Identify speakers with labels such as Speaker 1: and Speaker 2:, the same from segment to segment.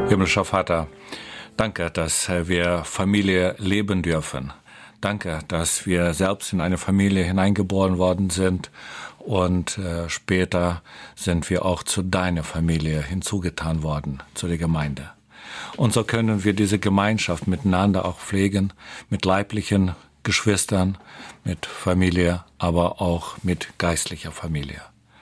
Speaker 1: Himmlischer Vater, danke, dass wir Familie leben dürfen. Danke, dass wir selbst in eine Familie hineingeboren worden sind und später sind wir auch zu deiner Familie hinzugetan worden, zu der Gemeinde. Und so können wir diese Gemeinschaft miteinander auch pflegen, mit leiblichen Geschwistern, mit Familie, aber auch mit geistlicher Familie.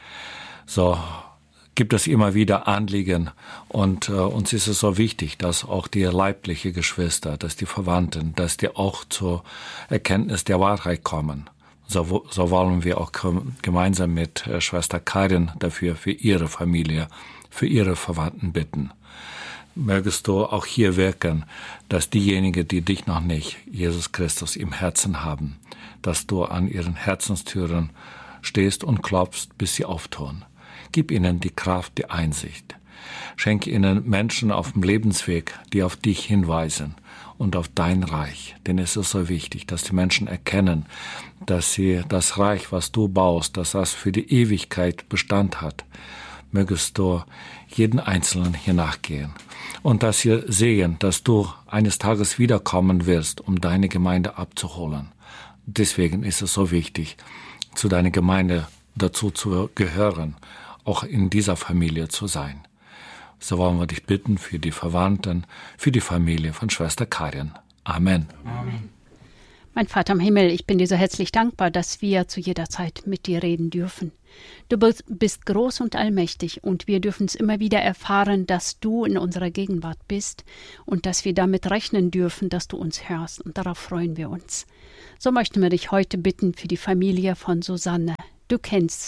Speaker 1: So gibt es immer wieder Anliegen und uns ist es so wichtig, dass auch die leibliche Geschwister, dass die Verwandten, dass die auch zur Erkenntnis der Wahrheit kommen. So wollen wir auch gemeinsam mit Schwester Karin dafür für ihre Familie, für ihre Verwandten bitten. Mögest du auch hier wirken, dass diejenigen, die dich noch nicht, Jesus Christus, im Herzen haben, dass du an ihren Herzenstüren stehst und klopfst, bis sie auftun. Gib ihnen die Kraft, die Einsicht. Schenk ihnen Menschen auf dem Lebensweg, die auf dich hinweisen und auf dein Reich. Denn es ist so wichtig, dass die Menschen erkennen, dass sie das Reich, was du baust, dass das für die Ewigkeit Bestand hat. Mögest du jeden Einzelnen hier nachgehen. Und dass sie sehen, dass du eines Tages wiederkommen wirst, um deine Gemeinde abzuholen. Deswegen ist es so wichtig, zu deiner Gemeinde dazu zu gehören, auch in dieser Familie zu sein. So wollen wir dich bitten für die Verwandten, für die Familie von Schwester Karin. Amen.
Speaker 2: Amen. Mein Vater im Himmel, ich bin dir so herzlich dankbar, dass wir zu jeder Zeit mit dir reden dürfen. Du bist groß und allmächtig und wir dürfen es immer wieder erfahren, dass du in unserer Gegenwart bist und dass wir damit rechnen dürfen, dass du uns hörst und darauf freuen wir uns. So möchten wir dich heute bitten für die Familie von Susanne. Du kennst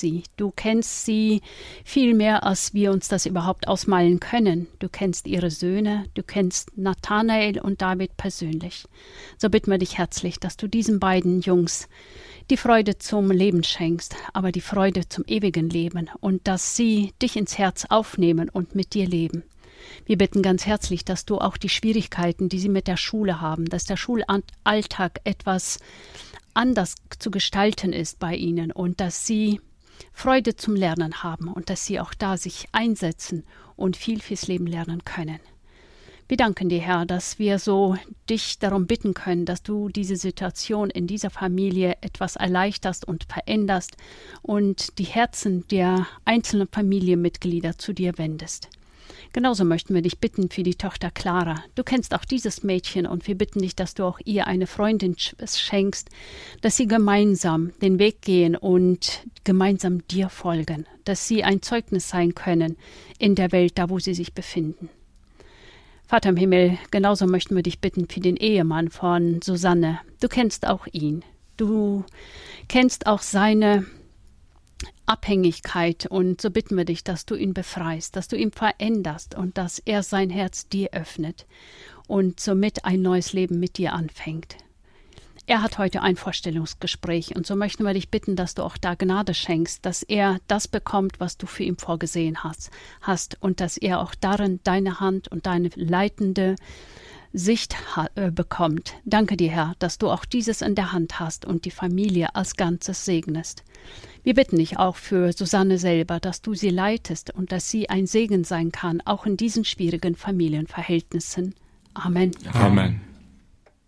Speaker 2: sie viel mehr, als wir uns das überhaupt ausmalen können. Du kennst ihre Söhne, du kennst Nathanael und David persönlich. So bitten wir dich herzlich, dass du diesen beiden Jungs die Freude zum Leben schenkst, aber die Freude zum ewigen Leben und dass sie dich ins Herz aufnehmen und mit dir leben. Wir bitten ganz herzlich, dass du auch die Schwierigkeiten, die sie mit der Schule haben, dass der Schulalltag etwas anders zu gestalten ist bei ihnen und dass sie Freude zum Lernen haben und dass sie auch da sich einsetzen und viel fürs Leben lernen können. Wir danken dir, Herr, dass wir so dich darum bitten können, dass du diese Situation in dieser Familie etwas erleichterst und veränderst und die Herzen der einzelnen Familienmitglieder zu dir wendest. Genauso möchten wir dich bitten für die Tochter Clara. Du kennst auch dieses Mädchen und wir bitten dich, dass du auch ihr eine Freundin schenkst, dass sie gemeinsam den Weg gehen und gemeinsam dir folgen, dass sie ein Zeugnis sein können in der Welt, da wo sie sich befinden. Vater im Himmel, genauso möchten wir dich bitten für den Ehemann von Susanne. Du kennst auch ihn. Du kennst auch seine Abhängigkeit und so bitten wir dich, dass du ihn befreist, dass du ihn veränderst und dass er sein Herz dir öffnet und somit ein neues Leben mit dir anfängt. Er hat heute ein Vorstellungsgespräch und so möchten wir dich bitten, dass du auch da Gnade schenkst, dass er das bekommt, was du für ihn vorgesehen hast und dass er auch darin deine Hand und deine leitende Sicht bekommt. Danke dir, Herr, dass du auch dieses in der Hand hast und die Familie als Ganzes segnest. Wir bitten dich auch für Susanne selber, dass du sie leitest und dass sie ein Segen sein kann, auch in diesen schwierigen Familienverhältnissen. Amen.
Speaker 1: Amen.